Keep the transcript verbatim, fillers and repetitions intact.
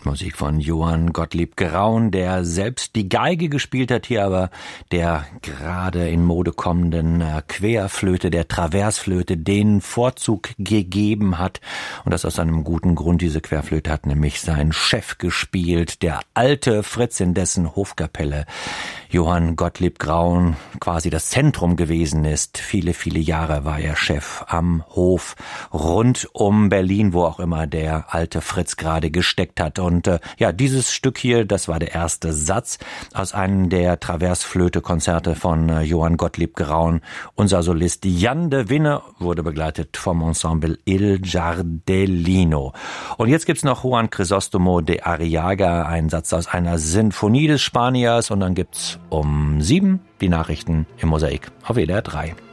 Musik von Johann Gottlieb Graun, der selbst die Geige gespielt hat, hier aber der gerade in Mode kommenden Querflöte, der Traversflöte, den Vorzug gegeben hat. Und das aus einem guten Grund. Diese Querflöte hat nämlich sein Chef gespielt, der alte Fritz, in dessen Hofkapelle Johann Gottlieb Graun quasi das Zentrum gewesen ist. Viele, viele Jahre war er Chef am Hof rund um Berlin, wo auch immer der alte Fritz gerade gesteckt hat. Und äh, ja, dieses Stück hier, das war der erste Satz aus einem der Traversflöte-Konzerte von äh, Johann Gottlieb Graun. Unser Solist Jan de Winne wurde begleitet vom Ensemble Il Giardellino. Und jetzt gibt's noch Juan Crisóstomo de Arriaga, ein Satz aus einer Sinfonie des Spaniers. Und dann gibt's um sieben die Nachrichten im Mosaik auf W D R drei.